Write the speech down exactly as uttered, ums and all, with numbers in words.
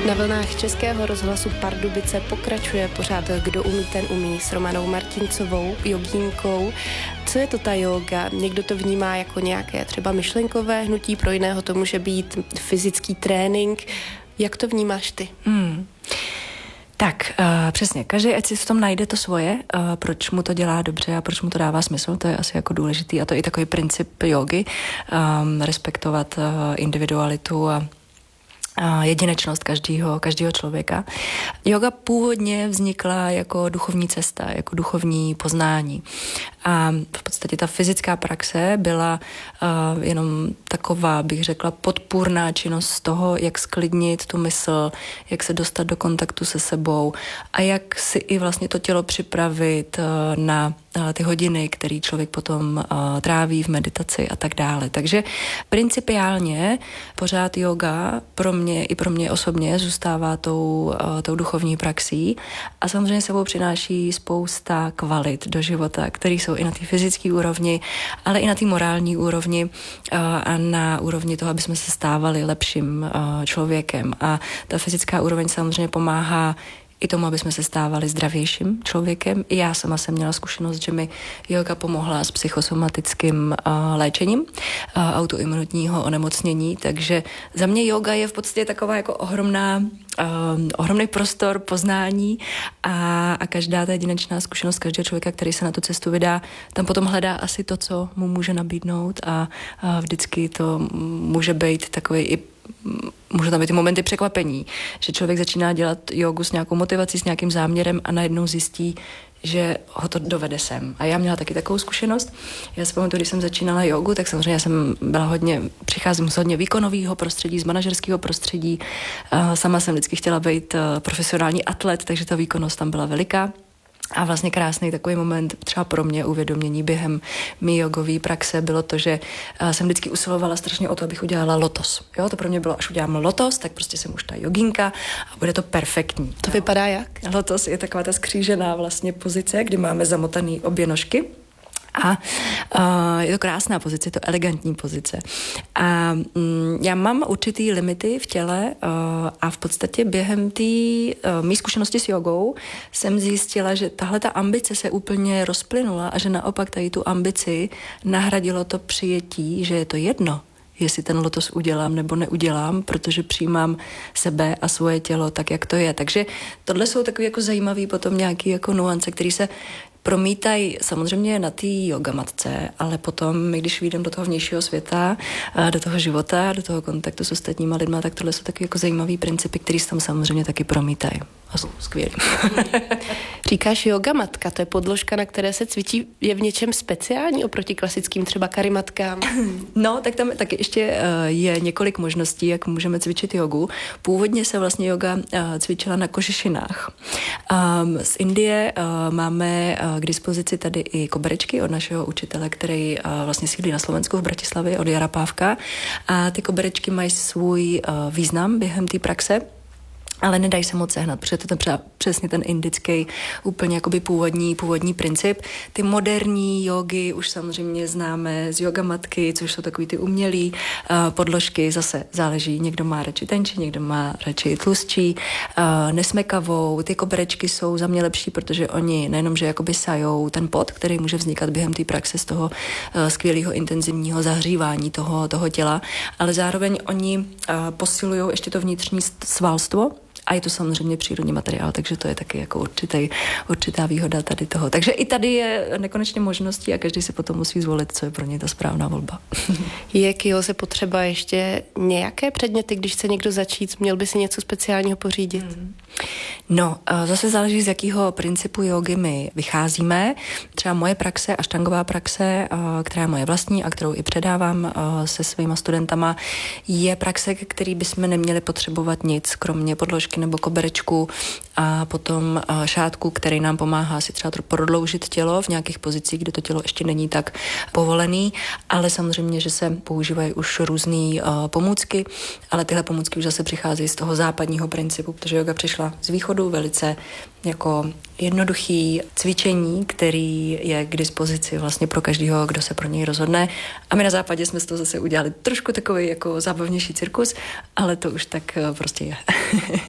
Na vlnách Českého rozhlasu Pardubice pokračuje pořád Kdo umí, ten umí s Romanou Martincovou, jogínkou. Co je to ta jóga? Někdo to vnímá jako nějaké třeba myšlenkové hnutí, pro jiného to může být fyzický trénink. Jak to vnímáš ty? Hmm. Tak, uh, přesně, každý ať si v tom najde to svoje, uh, proč mu to dělá dobře a proč mu to dává smysl, to je asi jako důležitý a to je i takový princip jógy, um, respektovat uh, individualitu a a jedinečnost každého, každého člověka. Yoga původně vznikla jako duchovní cesta, jako duchovní poznání. A v podstatě ta fyzická praxe byla uh, jenom taková, bych řekla, podpůrná činnost toho, jak sklidnit tu mysl, jak se dostat do kontaktu se sebou a jak si i vlastně to tělo připravit uh, na uh, ty hodiny, které člověk potom uh, tráví v meditaci a tak dále. Takže principiálně pořád yoga pro mě i pro mě osobně zůstává tou, uh, tou duchovní praxí a samozřejmě sebou přináší spousta kvalit do života, které jsou i na té fyzické úrovni, ale i na té morální úrovni uh, a na úrovni toho, aby jsme se stávali lepším uh, člověkem. A ta fyzická úroveň samozřejmě pomáhá i tomu, aby jsme se stávali zdravějším člověkem. I já sama jsem měla zkušenost, že mi yoga pomohla s psychosomatickým uh, léčením uh, autoimunitního onemocnění, takže za mě yoga je v podstatě taková jako ohromná, uh, ohromný prostor poznání a, a každá ta jedinečná zkušenost každého člověka, který se na tu cestu vydá, tam potom hledá asi to, co mu může nabídnout a, a vždycky to může být takový i můžou tam být ty momenty překvapení, že člověk začíná dělat jogu s nějakou motivací, s nějakým záměrem a najednou zjistí, že ho to dovede sem. A já měla taky takovou zkušenost. Já si pamatuju, když jsem začínala jogu, tak samozřejmě já jsem byla hodně, přicházím z hodně výkonového prostředí, z manažerského prostředí. Sama jsem vždycky chtěla být profesionální atlet, takže ta výkonnost tam byla veliká. A vlastně krásný takový moment třeba pro mě uvědomění během mý jogové praxe bylo to, že jsem vždycky usilovala strašně o to, abych udělala lotos. Jo, to pro mě bylo, až udělám lotos, tak prostě jsem už ta jogínka a bude to perfektní. To vypadá jak? Lotos je taková ta skřížená vlastně pozice, kdy máme zamotaný obě nožky. A uh, je to krásná pozice, je to elegantní pozice. A um, já mám určitý limity v těle uh, a v podstatě během té uh, mý zkušenosti s jogou jsem zjistila, že tahle ta ambice se úplně rozplynula a že naopak tady tu ambici nahradilo to přijetí, že je to jedno, jestli ten lotos udělám nebo neudělám, protože přijímám sebe a svoje tělo tak, jak to je. Takže tohle jsou takové jako zajímavé potom nějaké jako nuance, které se promítají samozřejmě na té yogamatce, ale potom, my když vyjdeme do toho vnějšího světa, do toho života, do toho kontaktu s ostatníma lidma, tak tohle jsou taky jako zajímavý principy, které se tam samozřejmě taky promítají. A jsou skvělý. Říkáš yogamatka, to je podložka, na které se cvičí, je v něčem speciální oproti klasickým třeba karimatkám? No, tak tam taky ještě je několik možností, jak můžeme cvičit jogu. Původně se vlastně yoga cvičila na kožešinách. Z Indie máme k dispozici tady i koberečky od našeho učitele, který vlastně sídlí na Slovensku v Bratislavě, od Jara Pávka. A ty koberečky mají svůj význam během té praxe, ale nedají se moc sehnat, protože to je ten, přesně ten indický úplně jakoby původní, původní princip. Ty moderní jogy už samozřejmě známe z yogamatky, což jsou takový ty umělý uh, podložky, zase záleží, někdo má radši tenčí, někdo má radši tlustší, uh, nesmekavou. Ty koberečky jsou za mě lepší, protože oni nejenom, že jakoby sajou ten pot, který může vznikat během té praxe z toho uh, skvělého intenzivního zahřívání toho, toho těla, ale zároveň oni uh, posilují ještě to vnitřní svalstvo, a je to samozřejmě přírodní materiál, takže to je taky jako určitý, určitá výhoda tady toho. Takže i tady je nekonečně možností a každý si potom musí zvolit, co je pro něj ta správná volba. Je k józe potřeba ještě nějaké předměty, když chce někdo začít, měl by si něco speciálního pořídit? Hmm. No, zase záleží, z jakého principu jógy my vycházíme. Třeba moje praxe, aštangová praxe, která je moje vlastní a kterou i předávám se svýma studentama, je praxe, který bychom neměli potřebovat nic, kromě podložky nebo koberečku a potom šátku, který nám pomáhá si třeba prodloužit tělo v nějakých pozicích, kde to tělo ještě není tak povolený, ale samozřejmě, že se používají už různé pomůcky, ale tyhle pomůcky už zase přicházejí z toho západního principu, protože yoga přišla z východu, velice jako jednoduchý cvičení, který je k dispozici vlastně pro každého, kdo se pro něj rozhodne. A my na západě jsme z toho zase udělali trošku takový jako zábavnější cirkus, ale to už tak prostě je.